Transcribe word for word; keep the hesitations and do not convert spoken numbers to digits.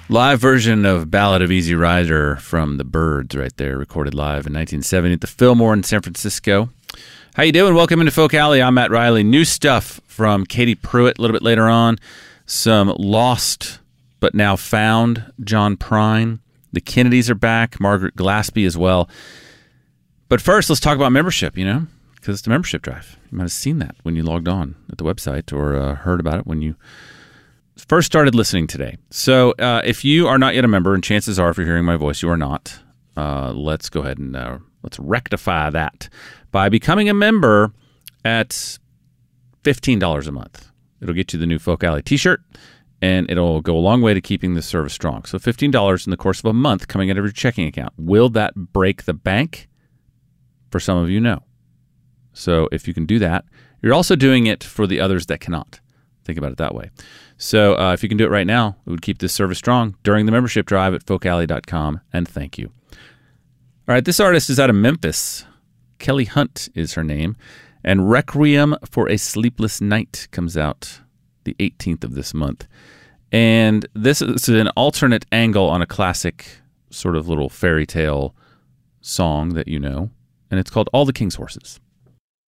Live version of Ballad of Easy Rider from the Byrds right there, recorded live in nineteen seventy at the Fillmore in San Francisco. How you doing? Welcome into Folk Alley. I'm Matt Riley. New stuff from Katie Pruitt a little bit later on. Some lost but now found John Prine. The Kennedys are back. Margaret Glaspie as well. But first, let's talk about membership, you know, because it's the membership drive. You might have seen that when you logged on at the website or uh, heard about it when you first started listening today. So uh, if you are not yet a member, and chances are if you're hearing my voice, you are not, uh, let's go ahead and uh, let's rectify that by becoming a member at fifteen dollars a month. It'll get you the new Folk Alley t-shirt, and it'll go a long way to keeping the service strong. So fifteen dollars in the course of a month coming out of your checking account. Will that break the bank? For some of you, no. So if you can do that, you're also doing it for the others that cannot. Think about it that way. So uh, if you can do it right now, it would keep this service strong during the membership drive at folk alley dot com, and thank you. All right, this artist is out of Memphis. Kelly Hunt is her name, and Requiem for a Sleepless Night comes out the eighteenth of this month. And this is an alternate angle on a classic sort of little fairy tale song that you know, and it's called All the King's Horses.